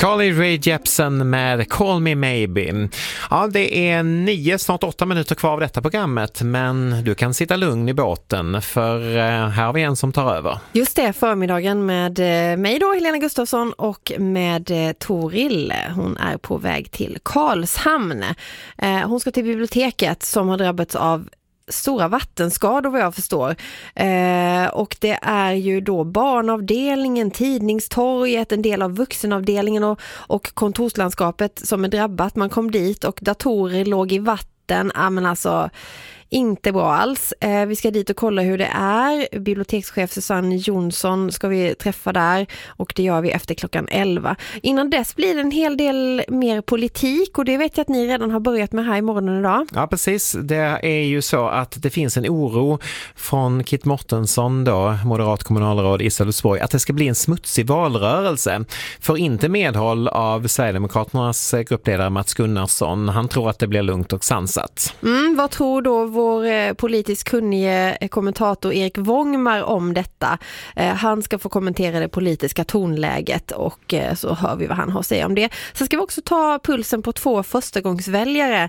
Carly Rae Jepsen med Call Me Maybe. Ja, det är 9, snart 8 minuter kvar av detta programmet, men du kan sitta lugn i båten för här har vi en som tar över. Just det, förmiddagen med mig då, Helena Gustafsson, och med Toril. Hon är på väg till Karlshamn. Hon ska till biblioteket som har drabbats av stora vattenskador vad jag förstår. Och det är ju då barnavdelningen, tidningstorget, en del av vuxenavdelningen och kontorslandskapet som är drabbat. Man kom dit och datorer låg i vatten. Ja, men alltså inte bra alls. Vi ska dit och kolla hur det är. Bibliotekschef Susanne Jonsson ska vi träffa där och det gör vi efter klockan 11. Innan dess blir det en hel del mer politik och det vet jag att ni redan har börjat med här i morgonen idag. Ja, precis. Det är ju så att det finns en oro från Kit Mårtensson då, moderat kommunalråd i Sölvesborg, att det ska bli en smutsig valrörelse. För inte medhåll av Sverigedemokraternas gruppledare Mats Gunnarsson. Han tror att det blir lugnt och sansat. Vad tror då vår politiskt kunnige kommentator Erik Wångmar om detta? Han ska få kommentera det politiska tonläget och så hör vi vad han har att säga om det. Sen ska vi också ta pulsen på 2 förstagångsväljare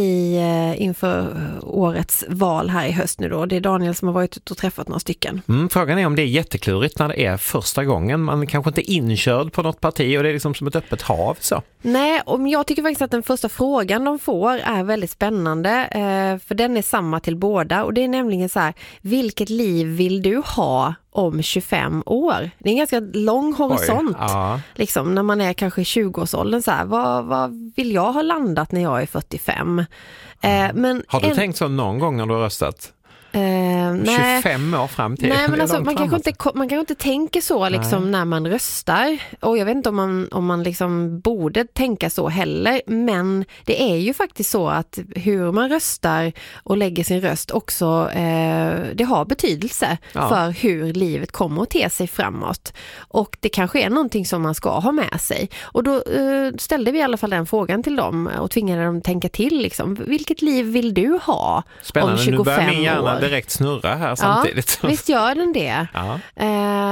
inför årets val här i höst nu då. Det är Daniel som har varit ute och träffat några stycken. Frågan är om det är jätteklurigt när det är första gången. Man kanske inte är inkörd på något parti och det är liksom som ett öppet hav så. Nej, och jag tycker faktiskt att den första frågan de får är väldigt spännande för den är samma till båda och det är nämligen så här: vilket liv vill du ha om 25 år? Det är en ganska lång horisont. Oj, ja. Liksom, när man är kanske i 20-årsåldern så här, vad vill jag ha landat när jag är 45? Men har du tänkt så någon gång när du har röstat? 25 år fram till. Nej, men alltså, man kanske inte tänker så liksom, när man röstar. Och jag vet inte om man liksom borde tänka så heller. Men det är ju faktiskt så att hur man röstar och lägger sin röst också, det har betydelse för hur livet kommer att te sig framåt. Och det kanske är någonting som man ska ha med sig. Och då ställde vi i alla fall den frågan till dem och tvingade dem att tänka till. Liksom, vilket liv vill du ha om 25 år? Direkt snurra här samtidigt. Ja, visst gör den det. Ja.